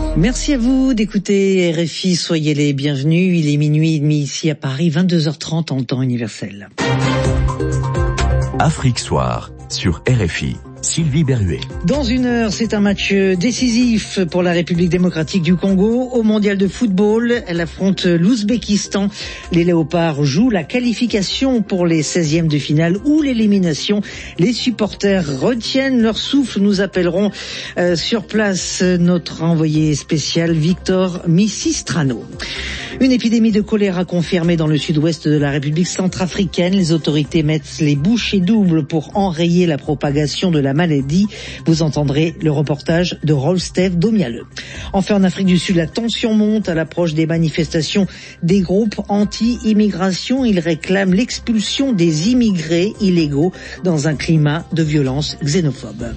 Merci à vous d'écouter RFI, soyez les bienvenus. Il est minuit et demi ici à Paris, 22h30 en temps universel. Afrique Soir sur RFI. Sylvie Berruet. Dans une heure, c'est un match décisif pour la République démocratique du Congo. Au mondial de football, elle affronte l'Ouzbékistan. Les Léopards jouent la qualification pour les 16e de finale ou l'élimination. Les supporters retiennent leur souffle. Nous appellerons sur place notre envoyé spécial Victor Misistrano. Une épidémie de choléra confirmée dans le sud-ouest de la République centrafricaine. Les autorités mettent les bouchées doubles pour enrayer la propagation de la maladie. Vous entendrez le reportage de Rolf Domiale. Enfin, en Afrique du Sud, la tension monte à l'approche des manifestations des groupes anti-immigration. Ils réclament l'expulsion des immigrés illégaux dans un climat de violence xénophobe.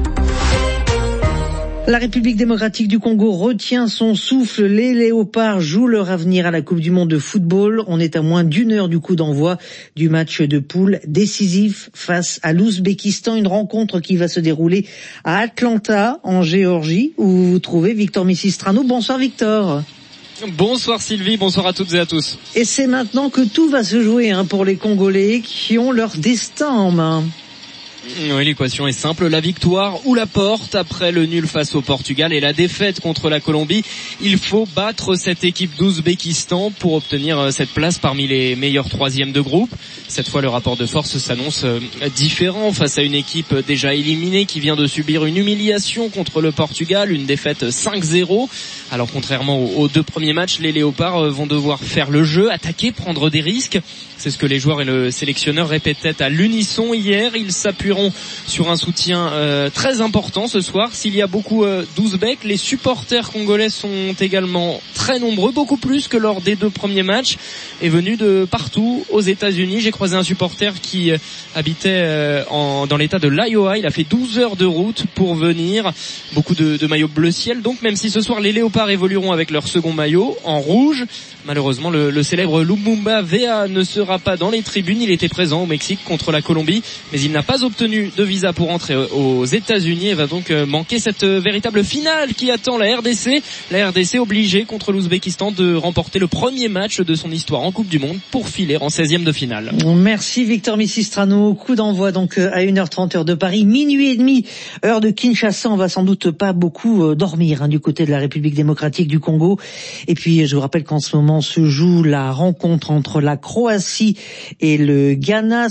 La République démocratique du Congo retient son souffle. Les Léopards jouent leur avenir à la Coupe du monde de football. On est à moins d'une heure du coup d'envoi du match de poule décisif face à l'Ouzbékistan. Une rencontre qui va se dérouler à Atlanta, en Géorgie, où vous vous trouvez Victor Misistrano. Bonsoir Victor. Bonsoir Sylvie, bonsoir à toutes et à tous. Et c'est maintenant que tout va se jouer pour les Congolais qui ont leur destin en main. Oui, l'équation est simple, la victoire ou la porte. Après le nul face au Portugal et la défaite contre la Colombie, il faut battre cette équipe d'Ouzbékistan pour obtenir cette place parmi les meilleurs troisièmes de groupe. Cette fois, le rapport de force s'annonce différent face à une équipe déjà éliminée qui vient de subir une humiliation contre le Portugal, une défaite 5-0. Alors contrairement aux deux premiers matchs, les Léopards vont devoir faire le jeu, attaquer, prendre des risques. C'est ce que les joueurs et le sélectionneur répétaient à l'unisson hier. Ils s'appuieront sur un soutien très important ce soir. S'il y a beaucoup d'Ouzbeks, les supporters congolais sont également très nombreux, beaucoup plus que lors des deux premiers matchs, et venus de partout aux États-Unis. J'ai croisé un supporter qui habitait dans l'état de l'Iowa. Il a fait 12 heures de route pour venir. Beaucoup de maillots bleu ciel. Donc même si ce soir les Léopards évolueront avec leur second maillot en rouge, malheureusement le célèbre Lumumba Vea ne sera pas dans les tribunes. Il était présent au Mexique contre la Colombie, mais il n'a pas obtenu de visa pour entrer aux États-Unis et va donc manquer cette véritable finale qui attend la RDC. La RDC obligée contre l'Ouzbékistan de remporter le premier match de son histoire en Coupe du Monde pour filer en 16e de finale. Merci Victor Misistrano. Coup d'envoi donc à 1h30 heure de Paris, minuit et demi heure de Kinshasa. On va sans doute pas beaucoup dormir du côté de la République démocratique du Congo. Et puis je vous rappelle qu'en ce moment se joue la rencontre entre la Croatie et le Ghana,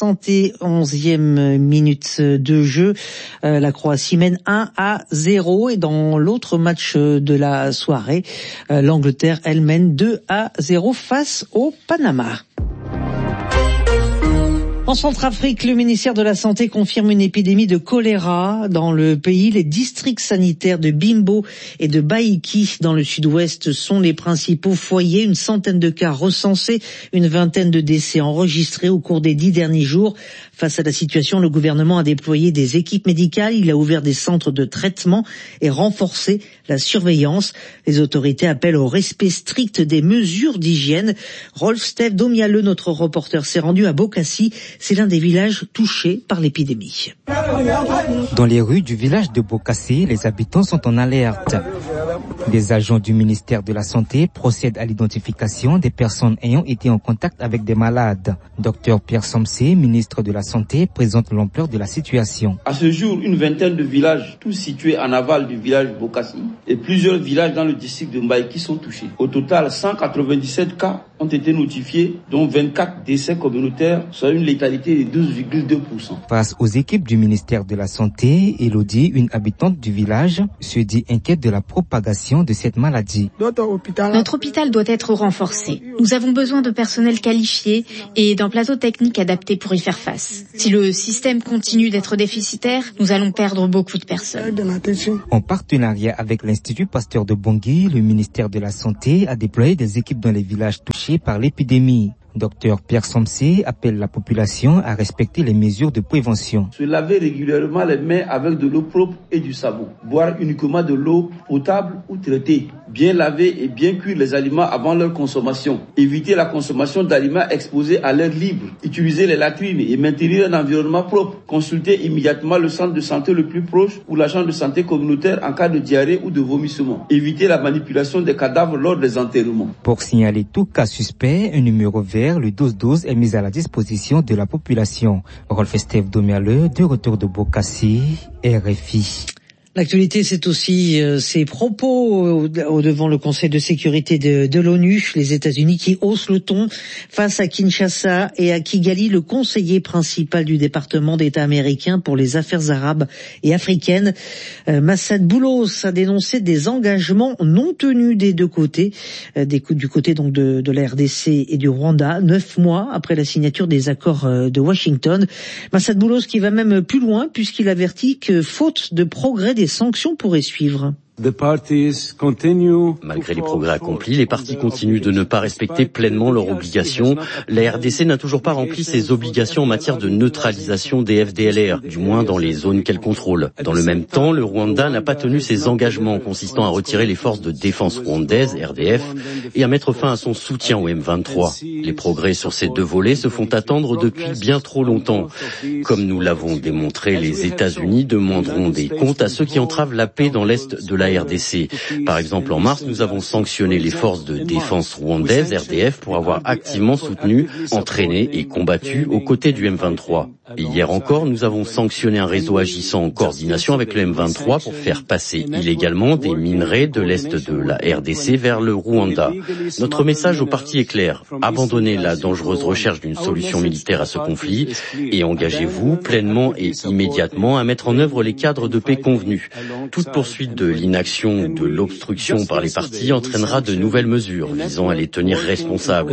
71e minute de jeu. La Croatie mène 1-0 et dans l'autre match de la soirée, l'Angleterre, elle mène 2-0 face au Panama. En Centrafrique, le ministère de la Santé confirme une épidémie de choléra dans le pays. Les districts sanitaires de Bimbo et de Baïki dans le sud-ouest sont les principaux foyers. Une centaine de cas recensés, une vingtaine de décès enregistrés au cours des 10 derniers jours. Face à la situation, le gouvernement a déployé des équipes médicales. Il a ouvert des centres de traitement et renforcé la surveillance. Les autorités appellent au respect strict des mesures d'hygiène. Rolf Domiale, notre reporter, s'est rendu à Bokassi. C'est l'un des villages touchés par l'épidémie. Dans les rues du village de Bokassi, les habitants sont en alerte. Des agents du ministère de la Santé procèdent à l'identification des personnes ayant été en contact avec des malades. Dr Pierre Somsé, ministre de la Santé, présente l'ampleur de la situation. À ce jour, une vingtaine de villages, tous situés en aval du village Bokassi, et plusieurs villages dans le district de Mbaïki sont touchés. Au total, 197 cas ont été notifiés, dont 24 décès communautaires, soit une létalité de 12,2%. Face aux équipes du ministère de la Santé, Elodie, une habitante du village, se dit inquiète de la propagation de cette maladie. Notre hôpital doit être renforcé. Nous avons besoin de personnel qualifié et d'un plateau technique adapté pour y faire face. Si le système continue d'être déficitaire, nous allons perdre beaucoup de personnes. En partenariat avec l'Institut Pasteur de Bangui, le ministère de la Santé a déployé des équipes dans les villages touchés par l'épidémie. Dr Pierre Somsé appelle la population à respecter les mesures de prévention. Se laver régulièrement les mains avec de l'eau propre et du savon. Boire uniquement de l'eau potable ou traitée. bien laver et bien cuire les aliments avant leur consommation, éviter la consommation d'aliments exposés à l'air libre, utiliser les latrines et maintenir un environnement propre, consulter immédiatement le centre de santé le plus proche ou l'agent de santé communautaire en cas de diarrhée ou de vomissement, éviter la manipulation des cadavres lors des enterrements. Pour signaler tout cas suspect, un numéro vert, le 1212, est mis à la disposition de la population. Rolf Estève Domialeux, de retour de Bokassi, RFI. L'actualité, c'est aussi ces propos devant le Conseil de sécurité de l'ONU, les États-Unis qui haussent le ton face à Kinshasa et à Kigali, le conseiller principal du département d'État américain pour les affaires arabes et africaines. Massad Boulos a dénoncé des engagements non tenus des deux côtés, du côté donc de la RDC et du Rwanda, 9 mois après la signature des accords de Washington. Massad Boulos qui va même plus loin puisqu'il avertit que faute de progrès, des sanctions pourraient suivre. Malgré les progrès accomplis, les parties continuent de ne pas respecter pleinement leurs obligations. La RDC n'a toujours pas rempli ses obligations en matière de neutralisation des FDLR, du moins dans les zones qu'elle contrôle. Dans le même temps, le Rwanda n'a pas tenu ses engagements consistant à retirer les forces de défense rwandaises, RDF, et à mettre fin à son soutien au M23. Les progrès sur ces deux volets se font attendre depuis bien trop longtemps. Comme nous l'avons démontré, les États-Unis demanderont des comptes à ceux qui entravent la paix dans l'est de la RDC. Par exemple, en mars, nous avons sanctionné les forces de défense rwandaises, RDF, pour avoir activement soutenu, entraîné et combattu aux côtés du M23. Et hier encore, nous avons sanctionné un réseau agissant en coordination avec le M23 pour faire passer illégalement des minerais de l'est de la RDC vers le Rwanda. Notre message aux parties est clair. Abandonnez la dangereuse recherche d'une solution militaire à ce conflit et engagez-vous pleinement et immédiatement à mettre en œuvre les cadres de paix convenus. Toute poursuite de l'inaction ou de l'obstruction par les partis entraînera de nouvelles mesures visant à les tenir responsables.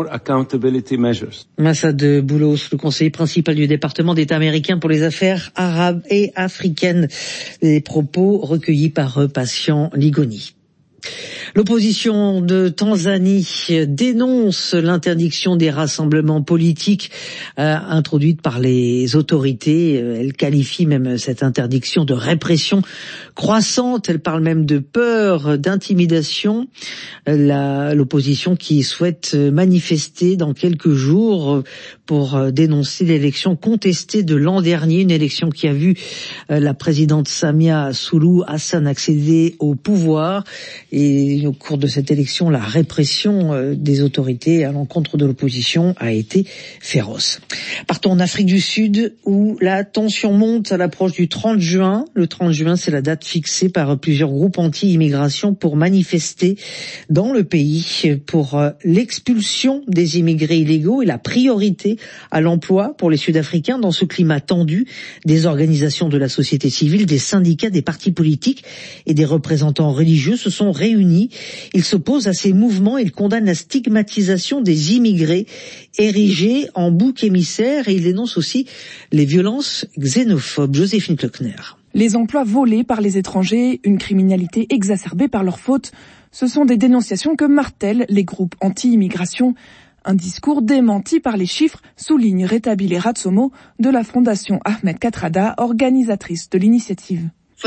Massad Boulos, le conseiller principal du département d'État américain pour les affaires arabes et africaines. Les propos recueillis par Patient Ligoni. L'opposition de Tanzanie dénonce l'interdiction des rassemblements politiques introduite par les autorités. Elle qualifie même cette interdiction de répression croissante. Elle parle même de peur, d'intimidation. L'opposition qui souhaite manifester dans quelques jours pour dénoncer l'élection contestée de l'an dernier, une élection qui a vu la présidente Samia Suluhu Hassan accéder au pouvoir. Et au cours de cette élection, la répression des autorités à l'encontre de l'opposition a été féroce. Partons en Afrique du Sud où la tension monte à l'approche du 30 juin. Le 30 juin, c'est la date fixée par plusieurs groupes anti-immigration pour manifester dans le pays pour l'expulsion des immigrés illégaux et la priorité à l'emploi pour les Sud-Africains dans ce climat tendu. Des organisations de la société civile, des syndicats, des partis politiques et des représentants religieux se sont réunis. Ils s'opposent à ces mouvements, ils condamnent la stigmatisation des immigrés érigés en bouc émissaire et ils dénoncent aussi les violences xénophobes. Joséphine Klockner. Les emplois volés par les étrangers, une criminalité exacerbée par leurs fautes, ce sont des dénonciations que martèlent les groupes anti-immigration. Un discours démenti par les chiffres, souligne Retabile Ratsomo de la Fondation Ahmed Kathrada, organisatrice de l'initiative.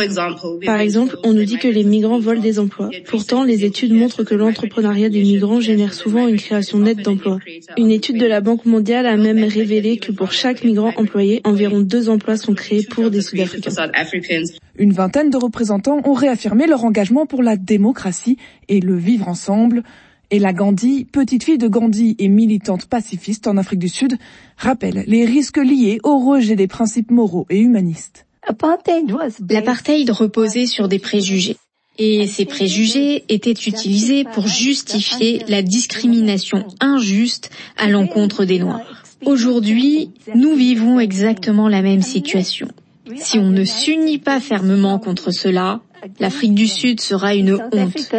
Par exemple, on nous dit que les migrants volent des emplois. Pourtant, les études montrent que l'entrepreneuriat des migrants génère souvent une création nette d'emplois. Une étude de la Banque mondiale a même révélé que pour chaque migrant employé, environ 2 emplois sont créés pour des Sud-Africains. Une vingtaine de représentants ont réaffirmé leur engagement pour la démocratie et le vivre ensemble. Ella Gandhi, petite fille de Gandhi et militante pacifiste en Afrique du Sud, rappelle les risques liés au rejet des principes moraux et humanistes. L'apartheid reposait sur des préjugés. Et ces préjugés étaient utilisés pour justifier la discrimination injuste à l'encontre des Noirs. Aujourd'hui, nous vivons exactement la même situation. Si on ne s'unit pas fermement contre cela, l'Afrique du Sud sera une honte.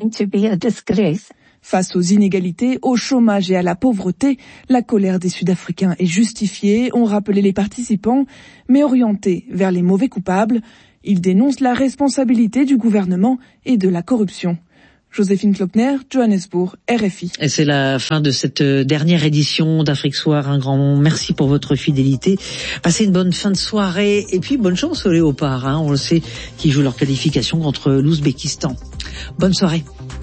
Face aux inégalités, au chômage et à la pauvreté, la colère des Sud-Africains est justifiée, ont rappelé les participants, mais orientée vers les mauvais coupables. Ils dénoncent la responsabilité du gouvernement et de la corruption. Joséphine Klopner, Johannesburg, RFI. Et c'est la fin de cette dernière édition d'Afrique Soir. Un grand merci pour votre fidélité. Passez une bonne fin de soirée et puis bonne chance aux Léopards. On le sait, qui jouent leur qualification contre l'Ouzbékistan. Bonne soirée.